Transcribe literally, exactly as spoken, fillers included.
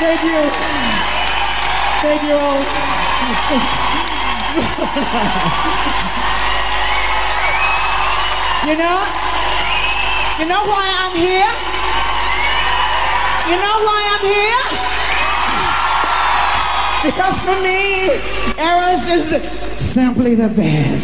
Thank you. Thank you all. You know, you know why I'm here? You know why I'm here? Because for me, Eros is simply the best.